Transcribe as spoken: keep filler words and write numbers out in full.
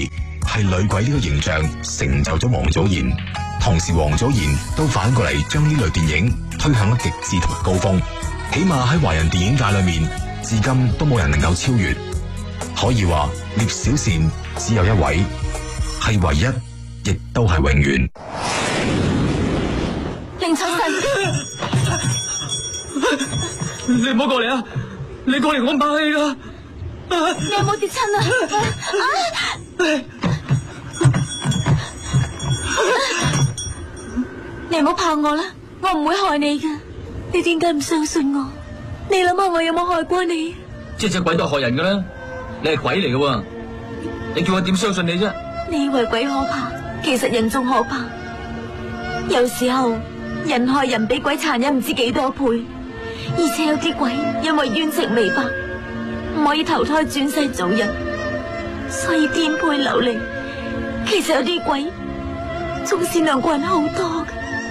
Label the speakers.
Speaker 1: 係女鬼呢個形象成就咗王祖賢，同時王祖賢都反過嚟將呢類電影推向咗極致同埋高峰，起碼喺華人電影界裏面，至今都冇人能夠超越。可以話聶小倩只有一位，係唯一，亦都係永遠。
Speaker 2: 寧采臣，
Speaker 3: 你唔好過嚟啊！你過嚟我唔怕氣噶。
Speaker 2: 你有冇跌親啊？你唔好怕我啦，我唔會害你噶。你點解唔相信我？你諗下我有冇害過你？
Speaker 3: 隻隻鬼都係害人噶啦，你係鬼嚟噶，你叫我點相信你啫？
Speaker 2: 你以為鬼可怕，其實人仲可怕。有時候人害人比鬼殘忍唔知幾多倍，而且有啲鬼因為冤情未白，唔可以投胎轉世做人，所以顛沛流離。其實有啲鬼仲善良過人好多噶。